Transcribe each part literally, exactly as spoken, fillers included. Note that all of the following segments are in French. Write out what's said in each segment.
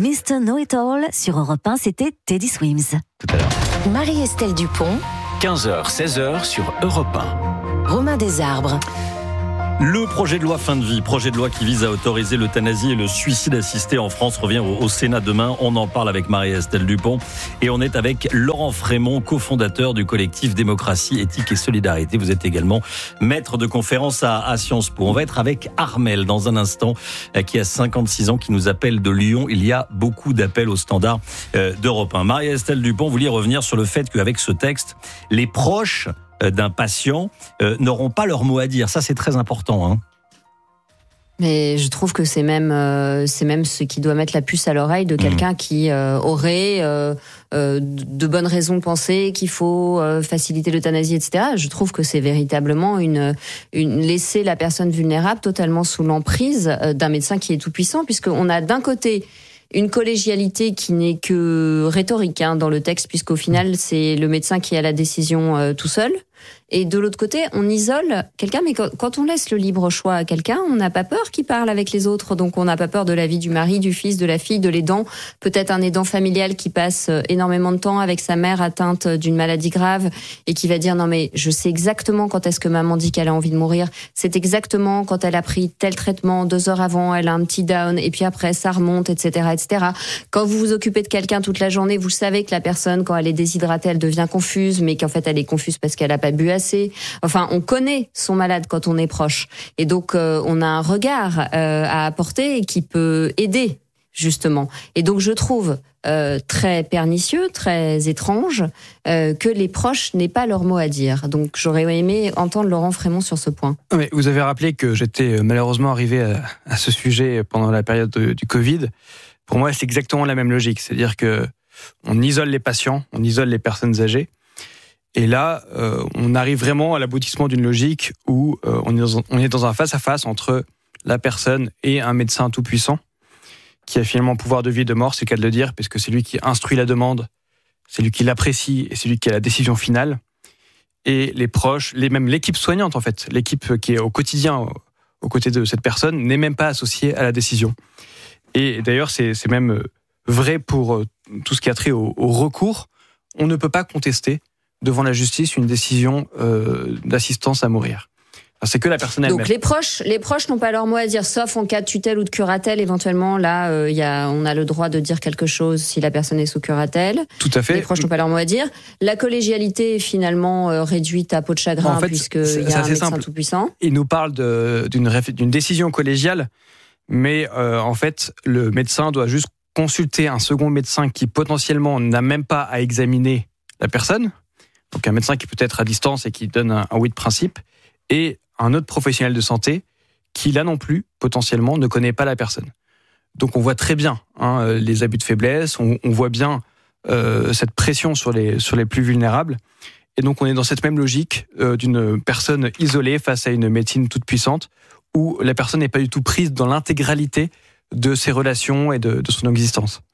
mister Know-It-All sur Europe un, c'était Teddy Swims. Tout à l'heure. Marie-Estelle Dupont, quinze heures, seize heures sur Europe un. Romain Desarbres. Le projet de loi fin de vie, projet de loi qui vise à autoriser l'euthanasie et le suicide assisté en France revient au, au Sénat demain. On en parle avec Marie-Estelle Dupont et on est avec Laurent Frémont, cofondateur du collectif Démocratie, Éthique et Solidarité. Vous êtes également maître de conférence à, à Sciences Po. On va être avec Armel dans un instant, qui a cinquante-six ans, qui nous appelle de Lyon. Il y a beaucoup d'appels au standard euh, d'Europe un. Marie-Estelle Dupont voulait revenir sur le fait qu'avec ce texte, les proches d'un patient euh, n'auront pas leur mot à dire. Ça, c'est très important. Hein. Mais je trouve que c'est même, euh, c'est même ce qui doit mettre la puce à l'oreille de quelqu'un mmh. qui euh, aurait euh, euh, de bonnes raisons de penser qu'il faut euh, faciliter l'euthanasie, et cetera. Je trouve que c'est véritablement une, une laisser la personne vulnérable totalement sous l'emprise d'un médecin qui est tout puissant, puisqu'on a d'un côté une collégialité qui n'est que rhétorique hein, dans le texte, puisqu'au final, c'est le médecin qui a la décision euh, tout seul. Et de l'autre côté, on isole quelqu'un, mais quand on laisse le libre choix à quelqu'un, on n'a pas peur qu'il parle avec les autres. Donc on n'a pas peur de la vie du mari, du fils, de la fille, de l'aidant. Peut-être un aidant familial qui passe énormément de temps avec sa mère atteinte d'une maladie grave et qui va dire non mais je sais exactement quand est-ce que maman dit qu'elle a envie de mourir. C'est exactement quand elle a pris tel traitement, deux heures avant, elle a un petit down et puis après ça remonte, et cetera, et cetera. Quand vous vous occupez de quelqu'un toute la journée, vous savez que la personne, quand elle est déshydratée, elle devient confuse, mais qu'en fait elle est confuse parce qu'elle a pas bu assez. Enfin, on connaît son malade quand on est proche. Et donc, euh, on a un regard euh, à apporter qui peut aider, justement. Et donc, je trouve euh, très pernicieux, très étrange euh, que les proches n'aient pas leur mot à dire. Donc, j'aurais aimé entendre Laurent Frémont sur ce point. Mais vous avez rappelé que j'étais malheureusement arrivé à, à ce sujet pendant la période de, du Covid. Pour moi, c'est exactement la même logique. C'est-à-dire que on isole les patients, on isole les personnes âgées. Et là, euh, on arrive vraiment à l'aboutissement d'une logique où euh, on, est dans un, on est dans un face-à-face entre la personne et un médecin tout-puissant qui a finalement pouvoir de vie et de mort, c'est le cas de le dire, puisque c'est lui qui instruit la demande, c'est lui qui l'apprécie et c'est lui qui a la décision finale. Et les proches, les, même l'équipe soignante en fait, l'équipe qui est au quotidien aux côtés de cette personne n'est même pas associée à la décision. Et d'ailleurs, c'est, c'est même vrai pour tout ce qui a trait au, au recours. On ne peut pas contester devant la justice une décision euh, d'assistance à mourir. Enfin, c'est que la personne elle-même. Donc les proches, les proches n'ont pas leur mot à dire, sauf en cas de tutelle ou de curatelle. Éventuellement, là, euh, y a, on a le droit de dire quelque chose si la personne est sous curatelle. Tout à fait. Les proches n'ont pas leur mot à dire. La collégialité est finalement euh, réduite à peau de chagrin, en fait, puisqu'il y a un médecin simple. Tout-puissant. Il nous parle de, d'une, d'une décision collégiale, mais euh, en fait, le médecin doit juste consulter un second médecin qui potentiellement n'a même pas à examiner la personne. Donc un médecin qui peut être à distance et qui donne un, un oui de principe, et un autre professionnel de santé qui, là non plus, potentiellement, ne connaît pas la personne. Donc on voit très bien hein, les abus de faiblesse, on, on voit bien euh, cette pression sur les, sur les plus vulnérables, et donc on est dans cette même logique euh, d'une personne isolée face à une médecine toute puissante, où la personne n'est pas du tout prise dans l'intégralité de ses relations et de, de son existence.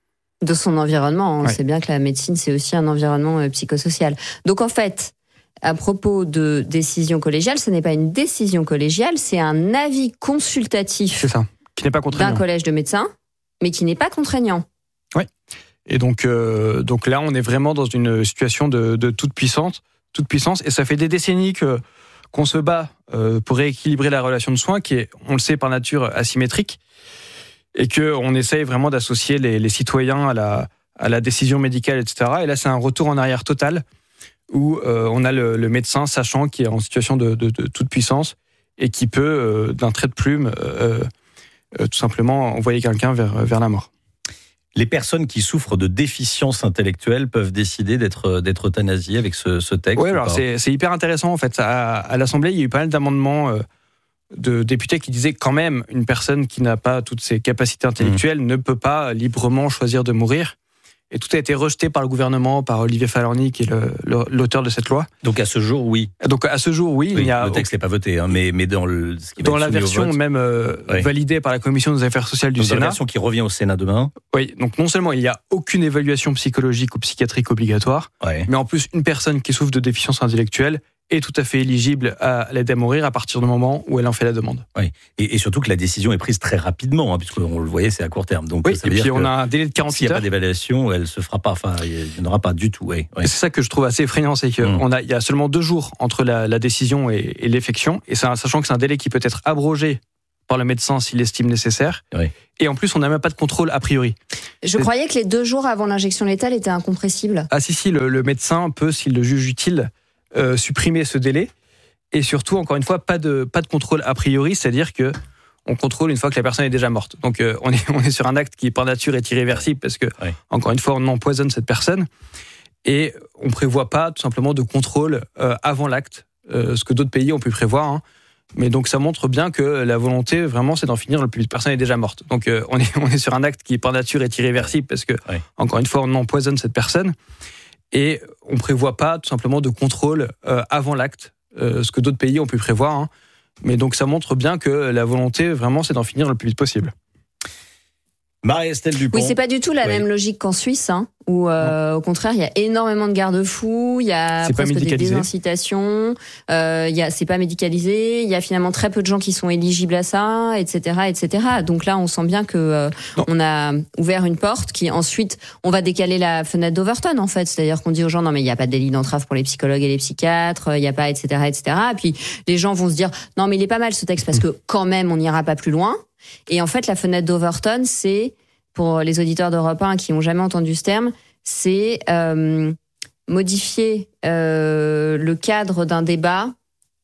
De son environnement. On ouais. sait bien que la médecine, c'est aussi un environnement psychosocial. Donc en fait, à propos de décision collégiale, ce n'est pas une décision collégiale, c'est un avis consultatif c'est ça, qui n'est pas contraignant. D'un collège de médecins, mais qui n'est pas contraignant. Oui. Et donc, euh, donc là, on est vraiment dans une situation de, de toute puissance, toute puissance, et ça fait des décennies que, qu'on se bat euh, pour rééquilibrer la relation de soins, qui est, on le sait, par nature asymétrique. Et qu'on essaye vraiment d'associer les, les citoyens à la, à la décision médicale, et cetera. Et là, c'est un retour en arrière total, où euh, on a le, le médecin sachant qui est en situation de, de, de toute puissance et qui peut, euh, d'un trait de plume, euh, euh, tout simplement envoyer quelqu'un vers, vers la mort. Les personnes qui souffrent de déficience intellectuelle peuvent décider d'être, d'être euthanasiées avec ce, ce texte. Oui, alors c'est, c'est hyper intéressant en fait. À, à l'Assemblée, il y a eu pas mal d'amendements euh, de députés qui disaient quand même une personne qui n'a pas toutes ses capacités intellectuelles mmh. ne peut pas librement choisir de mourir. Et tout a été rejeté par le gouvernement, par Olivier Fahlorny, qui est le, le, l'auteur de cette loi. Donc à ce jour, oui. Donc à ce jour, oui. oui il y a, le texte n'est pas voté, hein, mais, mais dans, le, ce qui va dans la version vote, même euh, oui. validée par la Commission des affaires sociales du donc Sénat. Dans la version qui revient au Sénat demain. Oui, donc non seulement il n'y a aucune évaluation psychologique ou psychiatrique obligatoire, ouais. mais en plus, une personne qui souffre de déficience intellectuelle est tout à fait éligible à l'aide à mourir à partir du moment où elle en fait la demande. Oui. Et, et surtout que la décision est prise très rapidement, hein, puisqu'on le voyait, c'est à court terme. Donc, oui, ça et veut puis dire on que a un délai de quarante-huit s'il n'y a heures. pas d'évaluation, elle se fera pas. Enfin, il n'y en aura pas du tout. Oui, oui. C'est ça que je trouve assez effrayant, c'est qu'il Mmh. a, y a seulement deux jours entre la, la décision et, et l'effection, et ça, sachant que c'est un délai qui peut être abrogé par le médecin s'il l'estime nécessaire. Oui. Et en plus, on n'a même pas de contrôle a priori. Je C'est- croyais que les deux jours avant l'injection létale étaient incompressibles. Ah si, si, le, le médecin peut, s'il le juge utile, euh, supprimer ce délai. Et surtout, encore une fois, pas de, pas de contrôle a priori, c'est-à-dire que on contrôle une fois que la personne est déjà morte. Donc euh, on, est, on est sur un acte qui, par nature, est irréversible parce que, Oui. encore une fois, on empoisonne cette personne. Et on ne prévoit pas, tout simplement, de contrôle euh, avant l'acte, euh, ce que d'autres pays ont pu prévoir. Hein. Mais donc ça montre bien que la volonté, vraiment, c'est d'en finir le plus vite. Personne est déjà morte. Donc euh, on, est, on est sur un acte qui, par nature, est irréversible parce que, Oui. encore une fois, on empoisonne cette personne. Et on ne prévoit pas, tout simplement, de contrôle euh, avant l'acte, euh, ce que d'autres pays ont pu prévoir. Hein. Mais donc ça montre bien que la volonté, vraiment, c'est d'en finir le plus vite possible. Marie-Estelle Dupont. Oui, c'est pas du tout la Oui. même logique qu'en Suisse, hein, où euh, au contraire il y a énormément de garde-fous, il y a C'est pas presque des médicalisé. désincitations, euh, il y a c'est pas médicalisé, il y a finalement très peu de gens qui sont éligibles à ça, et cetera, et cetera. Donc là, on sent bien que euh, Non. on a ouvert une porte qui ensuite on va décaler la fenêtre d'Overton en fait, c'est-à-dire qu'on dit aux gens non mais il y a pas de délit d'entrave pour les psychologues et les psychiatres, il y a pas et cetera, et cetera. Et puis les gens vont se dire non mais il est pas mal ce texte parce que quand même on n'ira pas plus loin. Et en fait, la fenêtre d'Overton, c'est, pour les auditeurs d'Europe un qui n'ont jamais entendu ce terme, c'est euh, modifier euh, le cadre d'un débat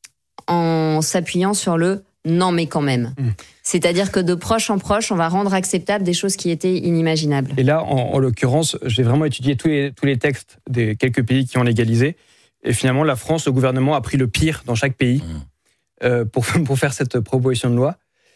en s'appuyant sur le « non mais quand même Mmh. ». C'est-à-dire que de proche en proche, on va rendre acceptable des choses qui étaient inimaginables. Et là, en, en l'occurrence, j'ai vraiment étudié tous les, tous les textes des quelques pays qui ont légalisé. Et finalement, la France, le gouvernement a pris le pire dans chaque pays Mmh. euh, pour, pour faire cette proposition de loi.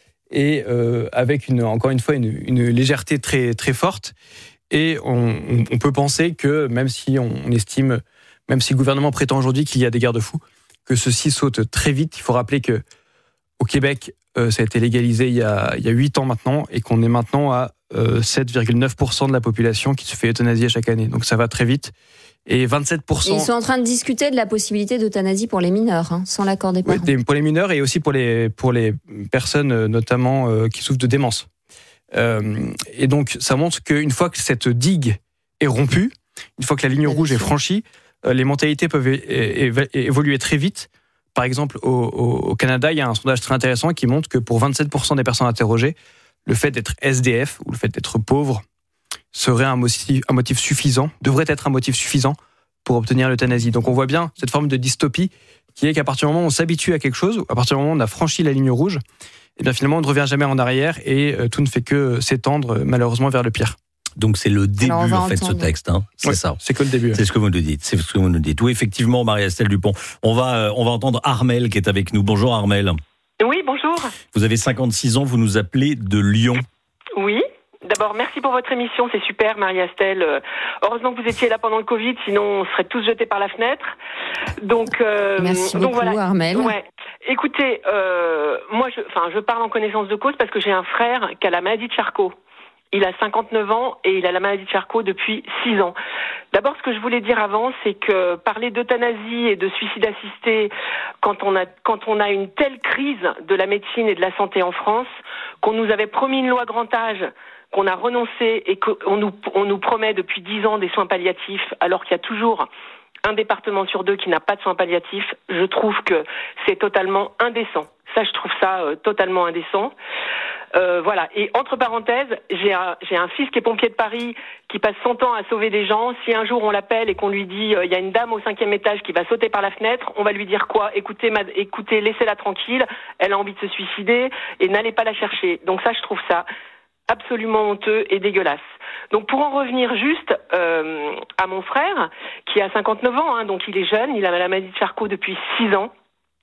Et euh, avec, une, encore une fois, une, une légèreté très, très forte. Et on, on peut penser que, même si on, on estime, même si le gouvernement prétend aujourd'hui qu'il y a des garde-fous, que ceci saute très vite. Il faut rappeler que au Québec, euh, ça a été légalisé il y a, il y a huit ans maintenant, et qu'on est maintenant à euh, sept virgule neuf pour cent de la population qui se fait euthanasier chaque année. Donc ça va très vite. Et vingt-sept pour cent... Et ils sont en train de discuter de la possibilité d'euthanasie pour les mineurs, hein, sans l'accord des parents. Oui, des- pour les mineurs et aussi pour les, pour les personnes euh, notamment euh, qui souffrent de démence. Euh, et donc ça montre qu'une fois que cette digue est rompue, une fois que la ligne rouge est franchie, euh, les mentalités peuvent é- é- évoluer très vite. Par exemple, au, au, au Canada, il y a un sondage très intéressant qui montre que pour vingt-sept pour cent des personnes interrogées, le fait d'être S D F ou le fait d'être pauvre serait un motif, un motif suffisant, devrait être un motif suffisant pour obtenir l'euthanasie. Donc on voit bien cette forme de dystopie qui est qu'à partir du moment où on s'habitue à quelque chose, à partir du moment où on a franchi la ligne rouge, et bien finalement on ne revient jamais en arrière et euh, tout ne fait que s'étendre euh, malheureusement vers le pire. Donc c'est le début Alors, on va en fait ce entendre. texte, hein. C'est Ouais, ça. C'est que le début. C'est ce que vous nous dites. C'est ce que vous nous dites. Oui, effectivement, Marie-Estelle Dupont. On va, euh, on va entendre Armel qui est avec nous. Bonjour Armel. Oui, bonjour. Vous avez cinquante-six ans. Vous nous appelez de Lyon. Oui. D'abord, merci pour votre émission, c'est super, Marie-Estelle. Euh, Heureusement que vous étiez là pendant le Covid, sinon on serait tous jetés par la fenêtre. Donc, euh, Merci donc beaucoup, voilà. Armel. Ouais. Écoutez, euh, moi, je, enfin, je parle en connaissance de cause parce que j'ai un frère qui a la maladie de Charcot. Il a cinquante-neuf ans et il a la maladie de Charcot depuis six ans. D'abord, ce que je voulais dire avant, c'est que parler d'euthanasie et de suicide assisté, quand on a, quand on a une telle crise de la médecine et de la santé en France, qu'on nous avait promis une loi grand âge, qu'on a renoncé et qu'on nous, on nous promet depuis dix ans des soins palliatifs, alors qu'il y a toujours un département sur deux qui n'a pas de soins palliatifs, je trouve que c'est totalement indécent. Ça, je trouve ça euh, totalement indécent. Euh, voilà. Et entre parenthèses, j'ai un, j'ai un fils qui est pompier de Paris, qui passe son temps à sauver des gens. Si un jour on l'appelle et qu'on lui dit il euh, y a une dame au cinquième étage qui va sauter par la fenêtre, on va lui dire quoi ? Écoutez, ma, écoutez, laissez-la tranquille. Elle a envie de se suicider et n'allez pas la chercher. Donc ça, je trouve ça absolument honteux et dégueulasse. Donc pour en revenir juste euh, à mon frère, qui a cinquante-neuf ans, hein, donc il est jeune, il a la maladie de Charcot depuis six ans.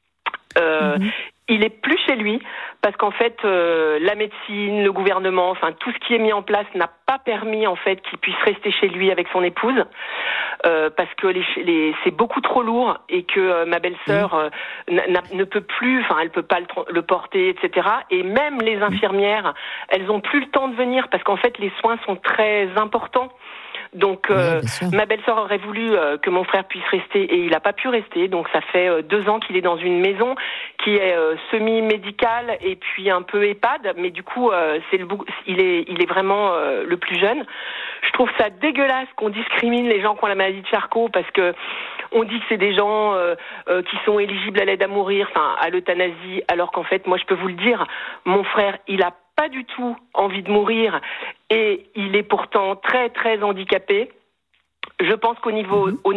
Euh, mmh. Il est plus chez lui parce qu'en fait euh, la médecine, le gouvernement, enfin tout ce qui est mis en place n'a pas permis en fait qu'il puisse rester chez lui avec son épouse euh, parce que les, les, c'est beaucoup trop lourd et que euh, ma belle-sœur euh, n'a, ne peut plus, enfin elle peut pas le, le porter, et cetera. Et même les infirmières, elles ont plus le temps de venir parce qu'en fait les soins sont très importants. Donc, euh, oui, ma belle-sœur aurait voulu euh, que mon frère puisse rester et il n'a pas pu rester. Donc, ça fait euh, deux ans qu'il est dans une maison qui est euh, semi-médicale et puis un peu EHPAD. Mais du coup, euh, c'est le, il est, il est vraiment euh, le plus jeune. Je trouve ça dégueulasse qu'on discrimine les gens qui ont la maladie de Charcot parce que on dit que c'est des gens euh, euh, qui sont éligibles à l'aide à mourir, enfin à l'euthanasie, alors qu'en fait, moi, je peux vous le dire, mon frère, il a pas du tout envie de mourir et il est pourtant très très handicapé. Je pense qu'au niveau, au